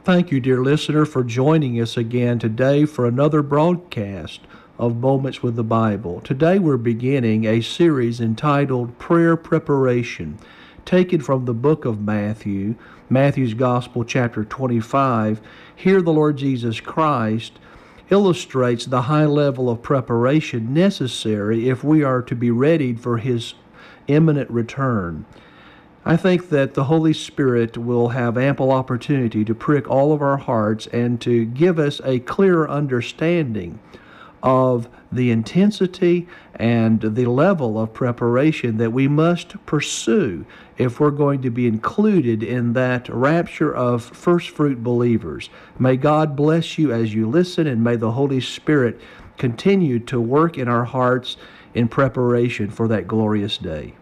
Thank you, dear listener, for joining us again today for another broadcast of Moments with the Bible. Today we're beginning a series entitled Prayer Preparation, taken from the book of Matthew, Matthew's Gospel, chapter 25. Here the Lord Jesus Christ illustrates the high level of preparation necessary if we are to be readied for His imminent return. I think that the Holy Spirit will have ample opportunity to prick all of our hearts and to give us a clearer understanding of the intensity and the level of preparation that we must pursue if we're going to be included in that rapture of first fruit believers. May God bless you as you listen, and may the Holy Spirit continue to work in our hearts in preparation for that glorious day.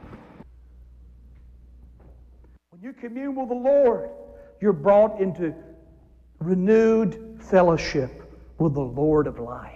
When you commune with the Lord, you're brought into renewed fellowship with the Lord of life.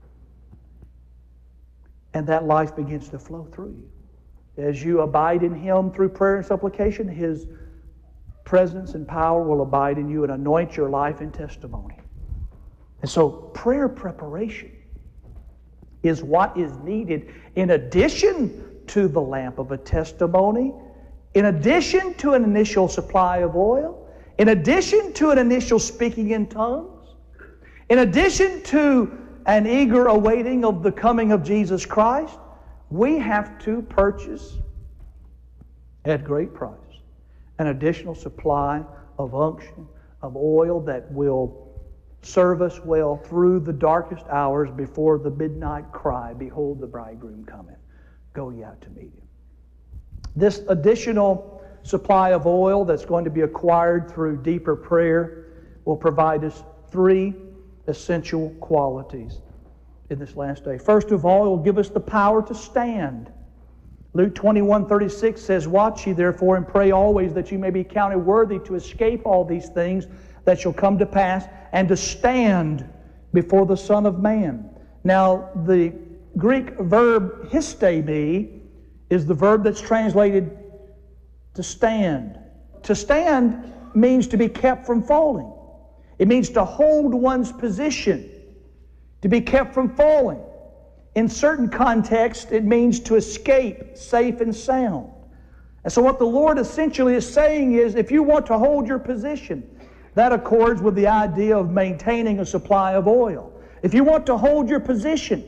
And that life begins to flow through you. As you abide in Him through prayer and supplication, His presence and power will abide in you and anoint your life in testimony. And so prayer preparation is what is needed in addition to the lamp of a testimony, in addition to an initial supply of oil, in addition to an initial speaking in tongues, in addition to an eager awaiting of the coming of Jesus Christ, we have to purchase at great price an additional supply of unction, of oil that will serve us well through the darkest hours before the midnight cry, "Behold, the bridegroom cometh. Go ye out to meet him." This additional supply of oil that's going to be acquired through deeper prayer will provide us three essential qualities in this last day. First of all, it will give us the power to stand. Luke 21:36 says, "Watch ye therefore and pray always, that you may be counted worthy to escape all these things that shall come to pass, and to stand before the Son of Man." Now, the Greek verb histemi is the verb that's translated to stand. To stand means to be kept from falling. It means to hold one's position, to be kept from falling. In certain contexts, it means to escape safe and sound. And so what the Lord essentially is saying is, if you want to hold your position, that accords with the idea of maintaining a supply of oil. If you want to hold your position,